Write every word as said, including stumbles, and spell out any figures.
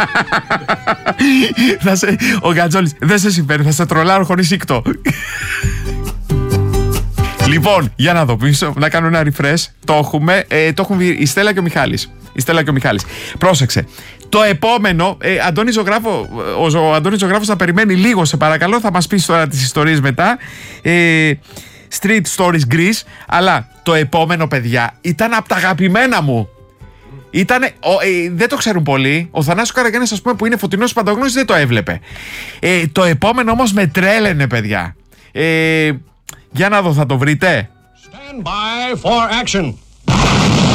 θα σε, ο Γκατζόλης, δεν σε συμφέρει, θα σε τρολάρω χωρίς ήκτο. Λοιπόν, για να δω πίσω, να κάνω ένα refresh. Το έχουμε, ε, το έχουμε η Στέλλα και ο Μιχάλης. Η Στέλλα και ο Μιχάλης. Πρόσεξε. Το επόμενο, ε, Αντώνη Ζωγράφο, ο, ο Αντώνης Ζωγράφος θα περιμένει λίγο, σε παρακαλώ. Θα μας πεις τώρα τις ιστορίες μετά. Ε, Street Stories Greece. Αλλά το επόμενο, παιδιά, ήταν από τα αγαπημένα μου. Ήτανε, ο, ε, δεν το ξέρουν πολλοί. Ο Θανάσης Καραγιάννης, ας πούμε, που είναι φωτεινός παντογνώστης, δεν το έβλεπε. Ε, το επόμενο όμως με τρέλαινε, παιδιά. Ε, για να δω, θα το βρείτε. Stand by for action.